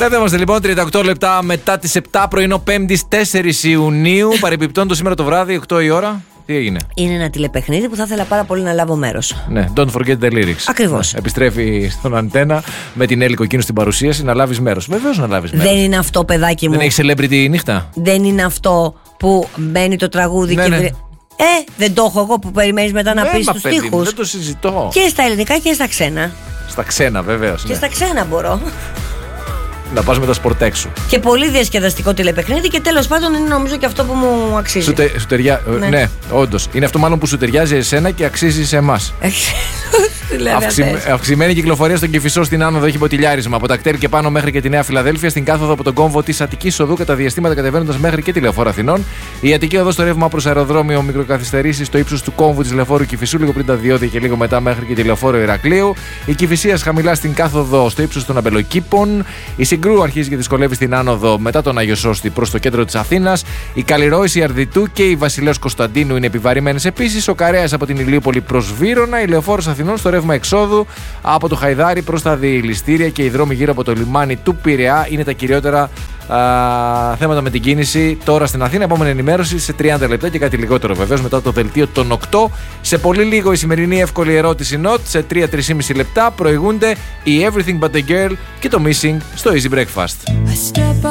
Εδώ είμαστε λοιπόν 38 λεπτά μετά τις 7 πρωινό 5η 4 Ιουνίου. Παρεμπιπτόντως σήμερα το βράδυ, 8 η ώρα. Τι έγινε? Είναι ένα τηλεπαιχνίδι που θα ήθελα πάρα πολύ να λάβω μέρος. Ναι, don't forget the lyrics. Ακριβώς. Επιστρέφει στον Αντένα με την Έλλη Κοκκίνου στην παρουσίαση να λάβεις μέρος. Βεβαίως να λάβεις μέρος. Δεν είναι αυτό, παιδάκι μου. Δεν έχει celebrity νύχτα. Δεν είναι αυτό που μπαίνει το τραγούδι Ναι, και. ναι. Δεν το έχω εγώ που περιμένεις μετά να πεις τους στίχους. Δεν το συζητώ. Και στα ελληνικά και στα ξένα. Στα ξένα, βεβαίως. Και Ναι. στα ξένα μπορώ. Να πας με τα σπορτέξου. Και πολύ διασκεδαστικό τηλεπαιχνίδι και τέλος πάντων είναι νομίζω και αυτό που μου αξίζει. Σου ταιριάζει. Ναι, όντως. Είναι αυτό μάλλον που σου ταιριάζει εσένα και αξίζει σε εμάς. Αυξημένη κυκλοφορία στον Κηφισό στην άνοδο έχει ποτηλιάρισμα. Από τα κτέλ και πάνω μέχρι και τη Νέα Φιλαδέλφια, στην κάθοδο από τον κόμβο της Αττικής Οδού κατά διαστήματα κατεβαίνοντας μέχρι και τη Λεωφόρο Αθηνών. Η Αττική Οδό στο ρεύμα προς αεροδρόμιο, μικροκαθυστερήσεις στο ύψος του κόμβου της Λεωφόρου Κηφισού, λίγο πριν τα διόδια και λίγο μετά μέχρι και τη Λεωφόρο Ηρακλείου. Η Κηφισίας χαμηλά στην κάθοδο στο ύψος των Αμπελοκήπων. Η Συγκρού αρχίζει και δυσκολεύει στην άνοδο μετά τον Άγιο Σώστη προς το κέντρο της Αθήνας. Η Καλλιρόηση, η Αρδιτού και η Βασιλέως Κωνσταντίνου είναι επιβαρημένες επίσης. Ο Καρέας από την Ηλίουπολη προς Βύρωνα. Η Λεωφόρος Αθηνών στο ρεύμα εξόδου από το Χαϊδάρι προς τα διελιστήρια και οι δρόμοι γύρω από το λιμάνι του Πειραιά είναι τα κυριότερα θέματα με την κίνηση τώρα στην Αθήνα. Επόμενη ενημέρωση σε 30 λεπτά και κάτι λιγότερο βεβαίως μετά το δελτίο των 8. Σε πολύ λίγο η σημερινή εύκολη ερώτηση Not. Σε 3-3,5 λεπτά προηγούνται η Everything But The Girl και το Missing στο Easy Breakfast.